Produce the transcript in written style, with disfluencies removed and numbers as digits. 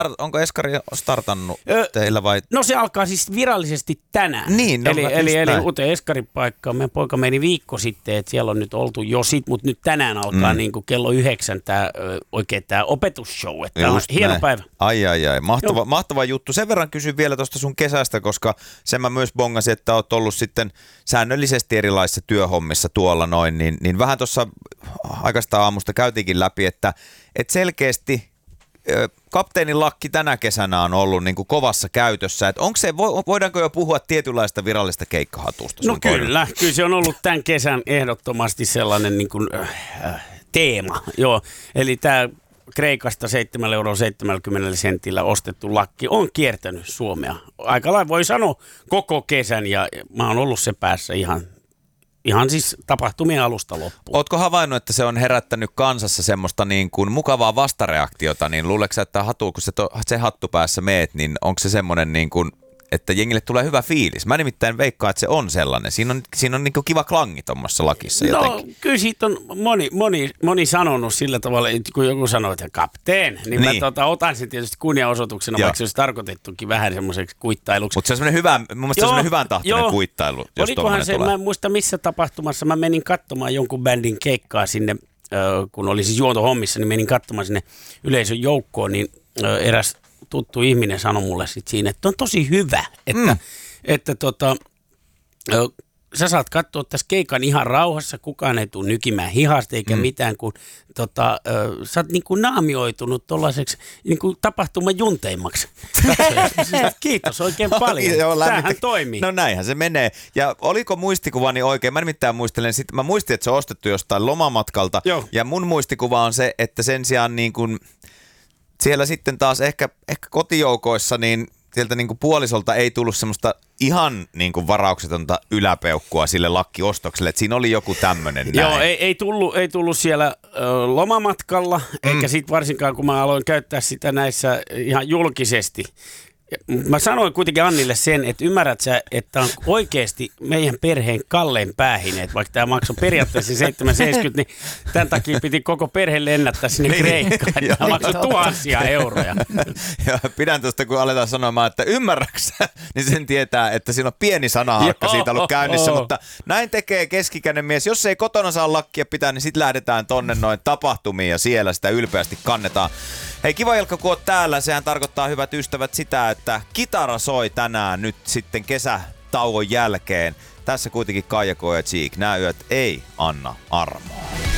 onko Eskari startannut teillä vai? No se alkaa siis virallisesti tänään. Niin, no, eli uuteen Eskaripaikkaan. Meidän poika meni viikko sitten, että siellä on nyt oltu jo mutta nyt tänään alkaa niin kuin kello 9 tämä opetusshow. Että on hieno päivä. Ai. Mahtava juttu. Sen verran kysyn vielä tuosta sun kesästä, koska sen mä myös bongasin, että oot ollut sitten säännöllisesti erilaisissa työhommissa tuolla noin, niin vähän tuossa aikaistaan aamusta käytiinkin läpi, että selkeästi kapteenin lakki tänä kesänä on ollut niin kuin kovassa käytössä. Että voidaanko jo puhua tietynlaista virallista keikkahatusta? No kyllä se on ollut tämän kesän ehdottomasti sellainen niin kuin, teema. Joo. Eli tämä Kreikasta 7,70 € ostettu lakki on kiertänyt Suomea. Aika lailla voi sanoa koko kesän ja mä oon ollut se päässä ihan siis tapahtumien alusta loppuun. Ootko havainnut, että se on herättänyt kansassa semmoista niin kuin mukavaa vastareaktiota, niin luuleeko sä, että kun se hattu päässä meet, niin onko se semmoinen niin kuin, että jengille tulee hyvä fiilis? Mä nimittäin veikkaan, että se on sellainen. Siinä on niin kuin kiva klangi tuommoissa lakissa jotenkin. No kyllä siitä on moni sanonut sillä tavalla, että kun joku sanoo, että kapteen, niin. Mä otan sen tietysti kunnianosoituksena, vaikka se olisi tarkoitettukin vähän semmoiseksi kuittailuksi. Mutta se on semmoinen mun mielestä semmoinen hyvän tahtinen kuittailu, jos olikohan se, tulee. mä en muista missä tapahtumassa, mä menin katsomaan jonkun bändin keikkaa sinne, kun oli siis juontohommissa, niin menin katsomaan sinne yleisön joukkoon, niin eräs tuttu ihminen sanoi mulle sit siinä, että on tosi hyvä, että sä saat katsoa tässä keikan ihan rauhassa, kukaan ei tule nykimään hihasta eikä mitään, kun sä oot niin kuin naamioitunut tollaiseksi niin kuin tapahtuman junteimmaksi. Kiitos oikein paljon. Tämähän toimii. No näinhän se menee. Ja oliko muistikuvani oikein? Mä nimittäin muistelen, mä muistin, että se on ostettu jostain lomamatkalta. Joo. Ja mun muistikuva on se, että sen sijaan niin kuin siellä sitten taas ehkä kotijoukoissa, niin sieltä niin kuin puolisolta ei tullut semmoista ihan niin kuin varauksetonta yläpeukkua sille lakkiostokselle, että siinä oli joku tämmöinen näin. Joo, ei tullut siellä lomamatkalla, eikä sitten varsinkaan kun mä aloin käyttää sitä näissä ihan julkisesti. Mä sanoin kuitenkin Annille sen, että ymmärrät sä, että on oikeasti meidän perheen kallein päähineet, vaikka tämä maksoi periaatteessa 7,70, niin tämän takia piti koko perhe lennättää sinne Kreikkaan. Tämä maksoi 1000 euroja. Ja pidän tuosta, kun aletaan sanomaan, että ymmärräksä, niin sen tietää, että siinä on pieni sanaharkka siitä ollut käynnissä, mutta näin tekee keskikäinen mies. Jos ei kotona saa lakkia pitää, niin sitten lähdetään tonne noin tapahtumiin ja siellä sitä ylpeästi kannetaan. Hei, kiva Jelkka, kun oot täällä. Sehän tarkoittaa, hyvät ystävät, sitä, että kitara soi tänään nyt sitten kesätauon jälkeen. Tässä kuitenkin Kaija K ja Cheek. Nämä yöt ei anna armoa.